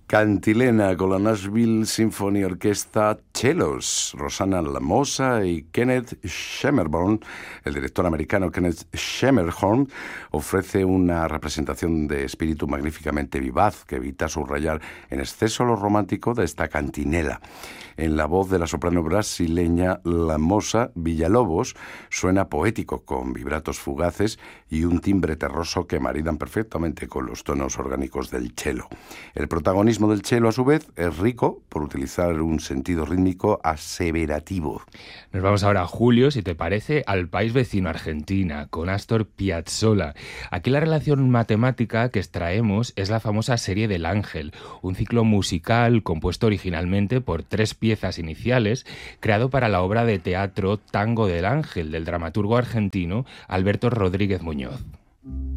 Cantilena con la Nashville Symphony Orchestra Cellos, Rosanna Lamosa y Kenneth Shemerborn. El director americano Kenneth Shemerborn ofrece una representación de espíritu magníficamente vivaz que evita subrayar en exceso lo romántico de esta cantinela. En la voz de la soprano brasileña Lamosa, Villalobos suena poético con vibratos fugaces y un timbre terroso que maridan perfectamente con los tonos orgánicos del cello. El protagonismo del cello, a su vez, es rico por utilizar un sentido rítmico aseverativo. Nos vamos ahora, Julio, si te parece, al país vecino, Argentina, con Astor Piazzolla. Aquí la relación matemática que extraemos es la famosa serie del Ángel, un ciclo musical compuesto originalmente por 3 piezas iniciales, creado para la obra de teatro Tango del Ángel, del dramaturgo argentino Alberto Rodríguez Muñoz.